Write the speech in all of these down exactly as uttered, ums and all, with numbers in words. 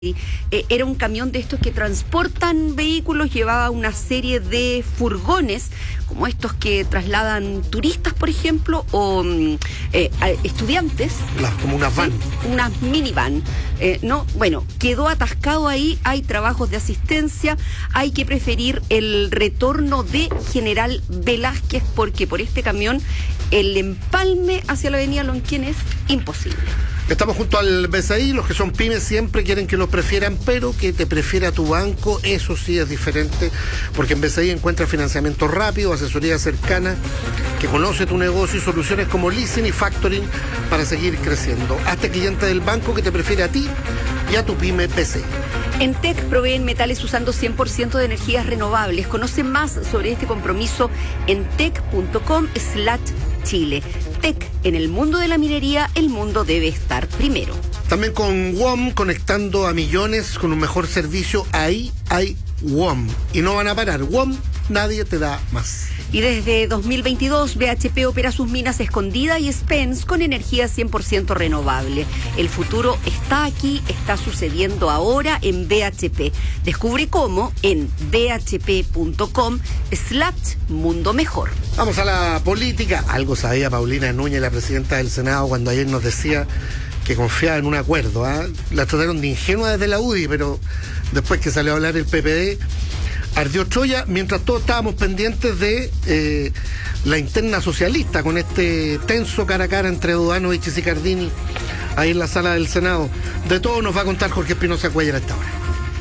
Eh, era un camión de estos que transportan vehículos, llevaba una serie de furgones, como estos que trasladan turistas, por ejemplo, o eh, estudiantes. Las, como unas van. ¿Sí? Unas minivan. Eh, no, bueno, quedó atascado ahí, hay trabajos de asistencia, hay que preferir el retorno de General Velázquez, porque por este camión el empalme hacia la avenida Lonquén es imposible. Estamos junto al B C I, los que son pymes siempre quieren que los prefieran, pero que te prefiera tu banco, eso sí es diferente, porque en B C I encuentras financiamiento rápido, asesoría cercana, que conoce tu negocio y soluciones como leasing y factoring para seguir creciendo. Hazte cliente del banco que te prefiere a ti y a tu pyme B C I. En T E C proveen metales usando cien por ciento de energías renovables. Conoce más sobre este compromiso en tec punto com slash Chile. T E C, en el mundo de la minería, el mundo debe estar primero. También con W O M, conectando a millones con un mejor servicio. Ahí hay W O M. Y no van a parar. W O M, nadie te da más. Y desde dos mil veintidós, B H P opera sus minas Escondida y Spence con energía cien por ciento renovable. El futuro está aquí, está sucediendo ahora en B H P. Descubre cómo en bhp.com slash mundo mejor. Vamos a la política. Algo sabía Paulina Núñez, la presidenta del Senado, cuando ayer nos decía que confiaba en un acuerdo. ¿eh? La trataron de ingenua desde la U D I, pero después que salió a hablar el P P D, ardió Troya, mientras todos estábamos pendientes de eh, la interna socialista, con este tenso cara a cara entre Dudanovich y Cardini ahí en la sala del Senado. De todo nos va a contar Jorge Espinosa Cuellar a esta hora.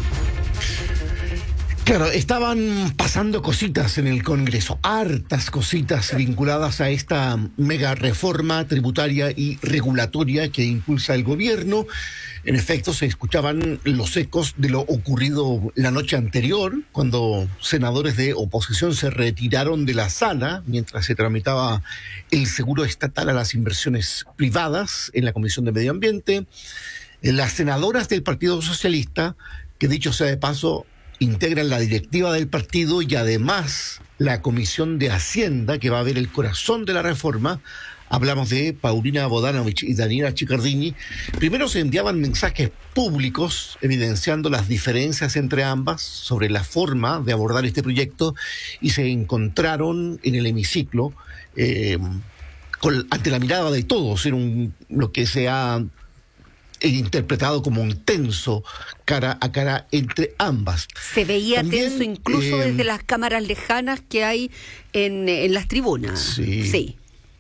Claro, estaban pasando cositas en el Congreso, hartas cositas vinculadas a esta mega reforma tributaria y regulatoria que impulsa el gobierno. En efecto, se escuchaban los ecos de lo ocurrido la noche anterior, cuando senadores de oposición se retiraron de la sala mientras se tramitaba el seguro estatal a las inversiones privadas en la Comisión de Medio Ambiente. Las senadoras del Partido Socialista, que dicho sea de paso, integran la directiva del partido y además la Comisión de Hacienda, que va a ver el corazón de la reforma. Hablamos de Paulina Bodanovich y Daniela Cicardini. Primero se enviaban mensajes públicos evidenciando las diferencias entre ambas sobre la forma de abordar este proyecto y se encontraron en el hemiciclo eh, con, ante la mirada de todos en un, lo que se ha interpretado como un tenso cara a cara entre ambas. Se veía También, tenso incluso eh, desde las cámaras lejanas que hay en, en las tribunas. Sí. Sí.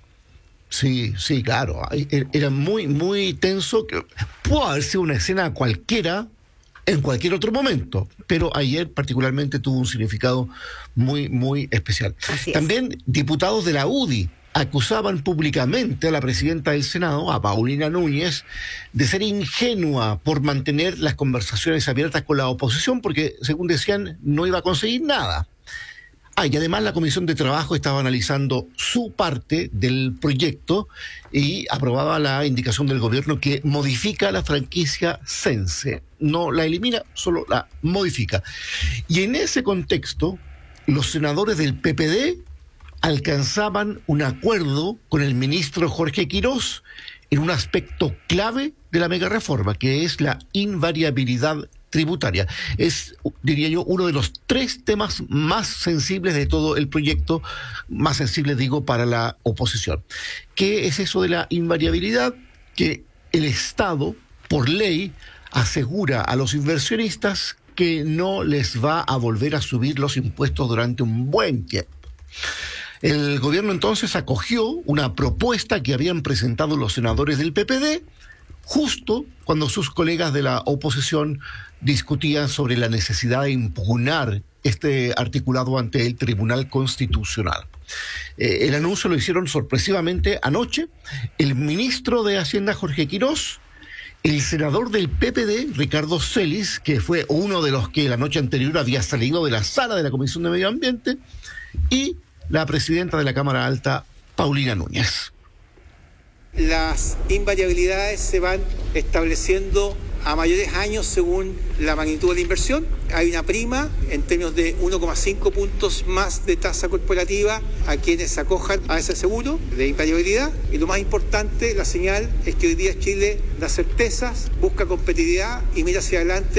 Sí, sí, claro. Era muy, muy tenso. Pudo haber sido una escena cualquiera en cualquier otro momento, pero ayer particularmente tuvo un significado muy, muy especial. Así También es. Diputados de la U D I acusaban públicamente a la presidenta del Senado, a Paulina Núñez, de ser ingenua por mantener las conversaciones abiertas con la oposición, porque, según decían, no iba a conseguir nada. Ah, y además la Comisión de Trabajo estaba analizando su parte del proyecto y aprobaba la indicación del gobierno que modifica la franquicia Sense. No la elimina, solo la modifica. Y en ese contexto, los senadores del P P D alcanzaban un acuerdo con el ministro Jorge Quirós en un aspecto clave de la mega reforma, que es la invariabilidad tributaria. Es, diría yo, uno de los tres temas más sensibles de todo el proyecto, más sensibles, digo, para la oposición. ¿Qué es eso de la invariabilidad? Que el Estado, por ley, asegura a los inversionistas que no les va a volver a subir los impuestos durante un buen tiempo. El gobierno entonces acogió una propuesta que habían presentado los senadores del P P D, justo cuando sus colegas de la oposición discutían sobre la necesidad de impugnar este articulado ante el Tribunal Constitucional. Eh, el anuncio lo hicieron sorpresivamente anoche el ministro de Hacienda Jorge Quirós, el senador del P P D Ricardo Celis, que fue uno de los que la noche anterior había salido de la sala de la Comisión de Medio Ambiente, y la presidenta de la Cámara Alta, Paulina Núñez. Las invariabilidades se van estableciendo a mayores años según la magnitud de la inversión. Hay una prima en términos de uno coma cinco puntos más de tasa corporativa a quienes se acojan a ese seguro de impagabilidad. Y lo más importante, la señal es que hoy día Chile da certezas, busca competitividad y mira hacia adelante.